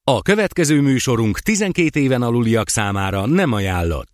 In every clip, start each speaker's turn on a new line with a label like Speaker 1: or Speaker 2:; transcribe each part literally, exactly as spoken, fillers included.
Speaker 1: A következő műsorunk tizenkét éven aluliak számára nem ajánlott.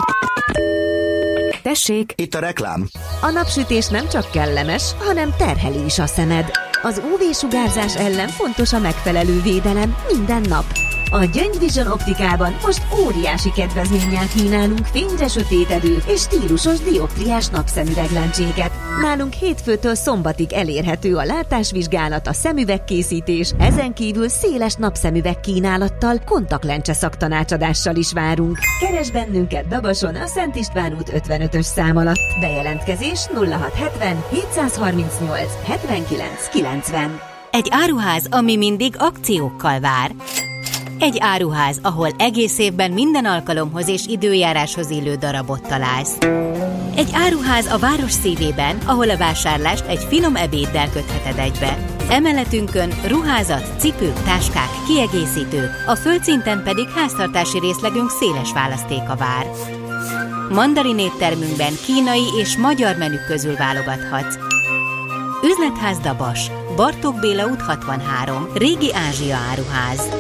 Speaker 2: Tessék!
Speaker 3: Itt a reklám.
Speaker 2: A napsütés nem csak kellemes, hanem terheli is a szemed. Az ú vé-sugárzás ellen fontos a megfelelő védelem minden nap. A Gyöngy Vision optikában most óriási kedvezménnyel kínálunk fényre sötétedő és stílusos dioptriás napszemüveglencséket. Nálunk hétfőtől szombatig elérhető a látásvizsgálat, a szemüvegkészítés, ezen kívül széles napszemüveg kínálattal, kontaktlencse szaktanácsadással is várunk. Keresd bennünket Dabason a Szent István út ötvenötös szám alatt. Bejelentkezés nulla hat hetven hétszázharmincnyolc hetvenkilenc kilencven.
Speaker 4: Egy áruház, ami mindig akciókkal vár. Egy áruház, ahol egész évben minden alkalomhoz és időjáráshoz illő darabot találsz. Egy áruház a város szívében, ahol a vásárlást egy finom ebéddel kötheted egybe. Emeletünkön ruházat, cipők, táskák, kiegészítők, a földszinten pedig háztartási részlegünk széles választéka vár. Mandarin éttermünkben kínai és magyar menük közül válogathatsz. Üzletház Dabas, Bartók Béla út hatvanhárom, Régi Ázsia áruház.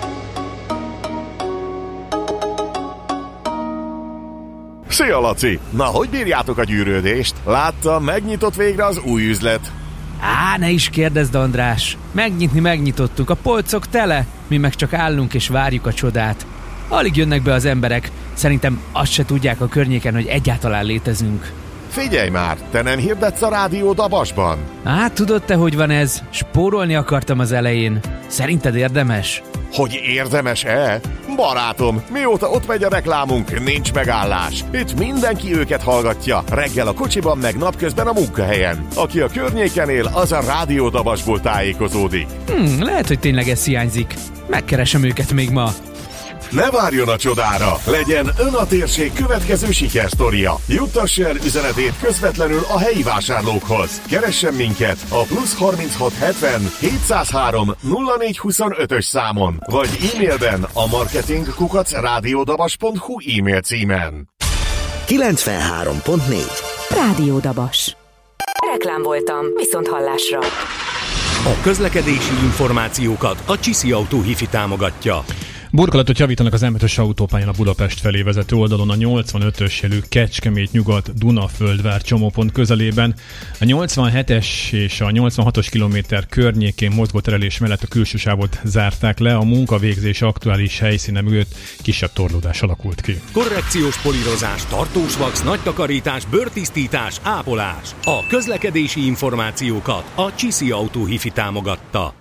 Speaker 5: Szia, Laci! Na, hogy bírjátok a gyűrődést? Láttam, megnyitott végre az új üzlet.
Speaker 6: Á, ne is kérdezd, András! Megnyitni megnyitottuk, a polcok tele, mi meg csak állunk és várjuk a csodát. Alig jönnek be az emberek, szerintem azt se tudják a környéken, hogy egyáltalán létezünk.
Speaker 5: Figyelj már, te nem hirdetsz a Rádió Dabasban?
Speaker 6: Á, tudod te, hogy van ez? Spórolni akartam az elején. Szerinted érdemes?
Speaker 5: Hogy érdemes-e? Barátom, mióta ott megy a reklámunk, nincs megállás. Itt mindenki őket hallgatja, reggel a kocsiban, meg napközben a munkahelyen. Aki a környéken él, az a Rádió Dabasból tájékozódik.
Speaker 6: Hmm, lehet, hogy tényleg ez hiányzik. Megkeresem őket még ma.
Speaker 5: Ne várjon a csodára! Legyen ön a térség következő sikersztoria. Juttassa el üzenetét közvetlenül a helyi vásárlókhoz. Keressen minket a plusz harminchat hetven hétszázhárom nulla négy huszonötös számon, vagy e-mailben a marketing kukac rádiódabas pont hu e-mail címen.
Speaker 3: kilencvenhárom pont négy
Speaker 2: Rádió Dabas.
Speaker 7: Reklám voltam, viszont hallásra.
Speaker 1: A közlekedési információkat a Csiszi Autó Hifi támogatja.
Speaker 8: Burkolatot javítanak az M ötös autópályán a Budapest felé vezető oldalon a nyolcvanötös jelű Kecskemét-Nyugat Dunaföldvár csomópont közelében. A nyolcvanhetes és a nyolcvanhatos kilométer környékén mozgóterelés mellett a külső sávot zárták le, a munkavégzés aktuális helyszíne mögött kisebb torlódás alakult ki.
Speaker 1: Korrekciós polírozás, tartós vax, nagy takarítás, bőrtisztítás, ápolás. A közlekedési információkat a Csiszi Autó Hifi támogatta.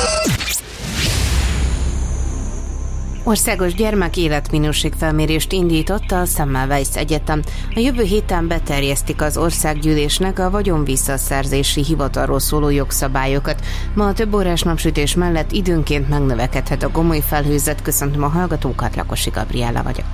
Speaker 9: Országos gyermek-életminőségfelmérést indított a Semmelweis Egyetem. A jövő héten beterjesztik az országgyűlésnek a vagyonvisszaszerzési hivatalról szóló jogszabályokat. Ma a több órás napsütés mellett időnként megnövekedhet a gomoly felhőzet. Köszöntöm a hallgatókat, Lakosi Gabriella vagyok.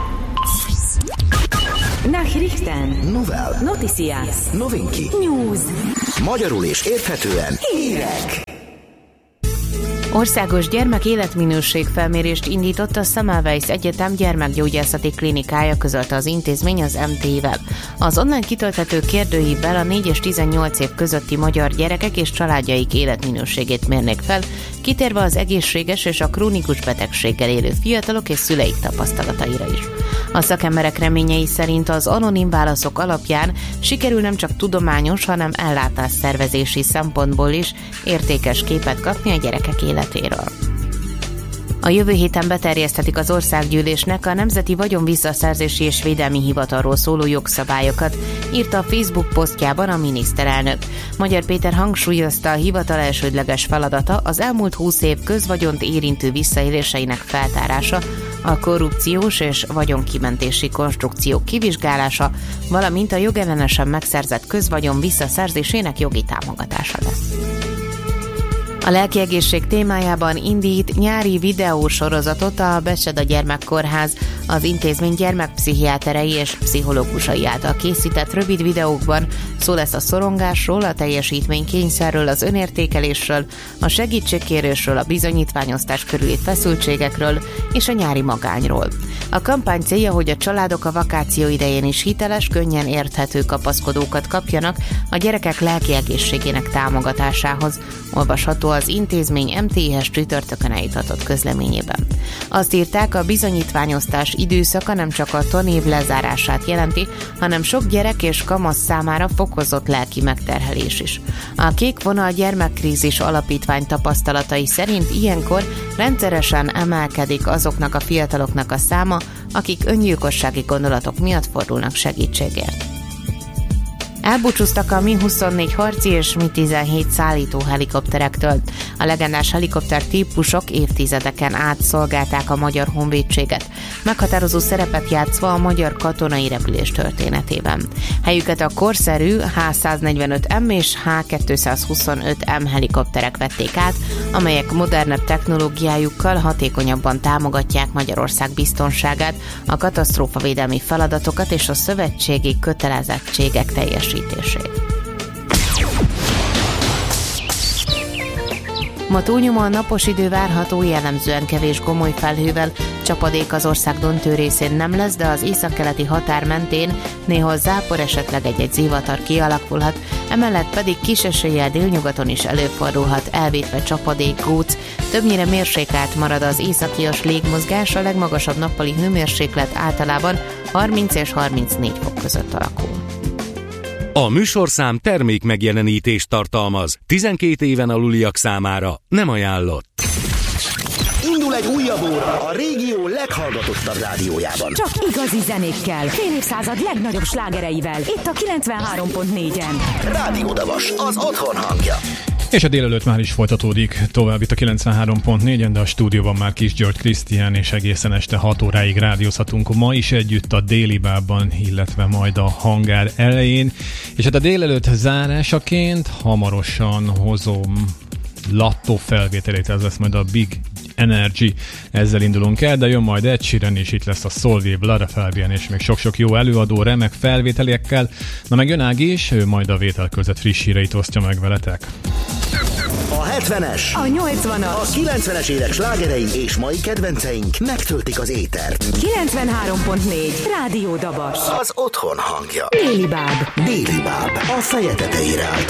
Speaker 7: Nachrichten.
Speaker 3: Novel.
Speaker 7: Noticias.
Speaker 3: Novinki.
Speaker 7: News.
Speaker 3: Magyarul és érthetően
Speaker 7: Hírek.
Speaker 9: Országos gyermek-életminőségfelmérést indított a Semmelweis Egyetem gyermekgyógyászati klinikája, közölte az intézmény az em té i-vel. Az online kitölthető kérdőívvel a négy és tizennyolc év közötti magyar gyerekek és családjaik életminőségét mérnék fel, kitérve az egészséges és a krónikus betegséggel élő fiatalok és szüleik tapasztalataira is. A szakemberek reményei szerint az anonim válaszok alapján sikerül nem csak tudományos, hanem ellátásszervezési szempontból is értékes képet kapni a gyerekek életéről. A jövő héten beterjeszthetik az országgyűlésnek a Nemzeti Vagyonvisszaszerzési és Védelmi Hivatalról szóló jogszabályokat, írta a Facebook posztjában a miniszterelnök. Magyar Péter hangsúlyozta, a hivatal elsődleges feladata az elmúlt húsz év közvagyont érintő visszaéléseinek feltárása, a korrupciós és vagyonkimentési konstrukciók kivizsgálása, valamint a jogellenesen megszerzett közvagyon visszaszerzésének jogi támogatása lesz. A lelkiegészség témájában indít nyári videósorozatot a Betseda Gyermekkórház. Az intézmény gyermekpszichiáterei és pszichológusai által készített rövid videókban szó lesz a szorongásról, a teljesítménykényszerről, az önértékelésről, a segítségkérésről, a bizonyítványosztás körüli feszültségekről és a nyári magányról. A kampány célja, hogy a családok a vakáció idején is hiteles, könnyen érthető kapaszkodókat kapjanak a gyerekek lelkiegészségének támogatásához. Olvasható az intézmény em té i-hez csütörtökön eljutatott közleményében. Azt írták, a bizonyítványosztás időszaka nem csak a tanév lezárását jelenti, hanem sok gyerek és kamasz számára fokozott lelki megterhelés is. A Kék Vonal Gyermekkrízis Alapítvány tapasztalatai szerint ilyenkor rendszeresen emelkedik azoknak a fiataloknak a száma, akik öngyilkossági gondolatok miatt fordulnak segítségért. Elbúcsúztak a Mi huszonnégy harci és Mi tizenhét szállító helikopterektől. A legendás helikopter típusok évtizedeken át szolgálták a magyar honvédséget, meghatározó szerepet játszva a magyar katonai repülés történetében. Helyüket a korszerű H száznegyvenöt M és H kétszázhuszonöt M helikopterek vették át, amelyek modernebb technológiájukkal hatékonyabban támogatják Magyarország biztonságát, a katasztrófavédelmi feladatokat és a szövetségi kötelezettségek teljesítését. Ma túlnyomóan napos idő várható, jellemzően kevés gomoly felhővel, csapadék az ország döntő részén nem lesz, de az északkeleti határ mentén néhol zápor, esetleg egy-egy zivatar kialakulhat, emellett pedig kis eséllyel délnyugaton is előfordulhat, elvétve csapadék, góc. Többnyire mérsékelt marad az északias légmozgás, a legmagasabb nappali hőmérséklet általában harminc és harmincnégy fok között alakul.
Speaker 1: A műsorszám termék megjelenítést tartalmaz. tizenkét éven aluliak számára nem ajánlott.
Speaker 3: Indul egy újabb óra a régió leghallgatottabb rádiójában.
Speaker 7: Csak igazi zenékkel, fél évszázad legnagyobb slágereivel. Itt a kilencvenhárom pont négyen.
Speaker 3: Rádió Davas, az otthon hangja.
Speaker 8: És a délelőtt már is folytatódik tovább itt a kilencvenhárom pont négyen, de a stúdióban már Kis György Krisztián, és egészen este hat óráig rádiózhatunk ma is együtt a Déli Bábban, illetve majd a hangár elején. És hát a délelőtt zárásaként hamarosan hozom Lattó felvételét, ez lesz majd a Big Energy, ezzel indulunk el, de jön majd Ed Sheeran, és itt lesz a Solveig, Lara Fabian, és még sok-sok jó előadó, remek felvételekkel. Na meg jön Ági is, ő majd a vételközött friss híreit osztja meg veletek.
Speaker 3: A hetvenes,
Speaker 7: A nyolcvanas,
Speaker 3: a kilencvenes évek slágerei és mai kedvenceink megtöltik az étert.
Speaker 7: kilencvenhárom pont négy. Rádió Dabas.
Speaker 3: Az otthon hangja.
Speaker 7: Déli Báb.
Speaker 3: Déli Báb. A feje tetejére állt